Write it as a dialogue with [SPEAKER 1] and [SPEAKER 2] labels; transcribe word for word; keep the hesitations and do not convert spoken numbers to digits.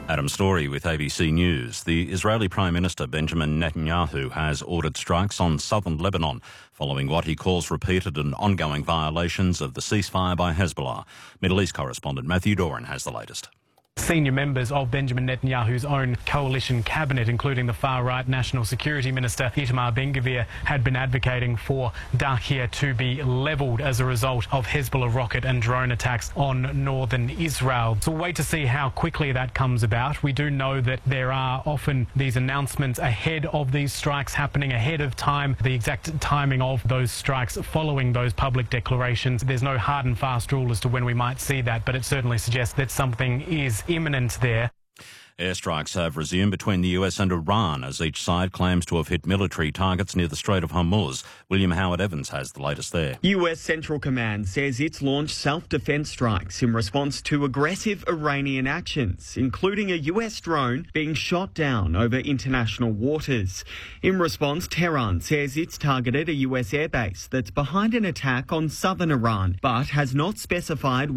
[SPEAKER 1] Adam Story with A B C News. The Israeli Prime Minister Benjamin Netanyahu has ordered strikes on southern Lebanon following what he calls repeated and ongoing violations of the ceasefire by Hezbollah. Middle East correspondent Matthew Doran has the latest.
[SPEAKER 2] Senior members of Benjamin Netanyahu's own coalition cabinet, including the far-right National Security Minister Itamar Ben-Gvir, had been advocating for Dahir to be levelled as a result of Hezbollah rocket and drone attacks on northern Israel. So we'll wait to see how quickly that comes about. We do know that there are often these announcements ahead of these strikes happening, ahead of time, the exact timing of those strikes following those public declarations. There's no hard and fast rule as to when we might see that, but it certainly suggests that something is imminent there.
[SPEAKER 1] Airstrikes have resumed between the U S and Iran as each side claims to have hit military targets near the Strait of Hormuz. William Howard Evans has the latest there.
[SPEAKER 3] U S Central Command says it's launched self-defense strikes in response to aggressive Iranian actions, including a U S drone being shot down over international waters. In response, Tehran says it's targeted a U S airbase that's behind an attack on southern Iran, but has not specified